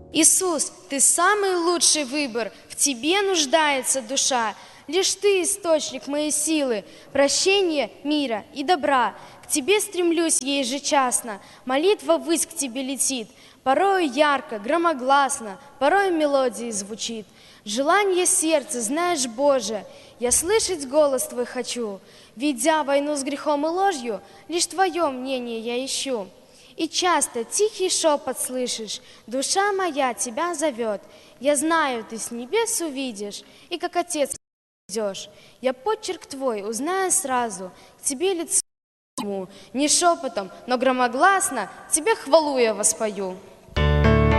Иисус, Ты самый лучший выбор, в Тебе нуждается душа. Лишь Ты источник моей силы, прощения, мира и добра. К Тебе стремлюсь ежечасно, молитва ввысь к Тебе летит. Порою ярко, громогласно, порою мелодией звучит. Желание сердца, знаешь, Боже, я слышать голос Твой хочу. Ведя войну с грехом и ложью, лишь Твое мнение я ищу. И часто тихий шепот слышишь, душа моя тебя зовет. Я знаю, ты с небес увидишь, и как отец идешь. Я почерк твой узнаю сразу, к тебе лицо не шепотом, но громогласно тебе хвалу я воспою.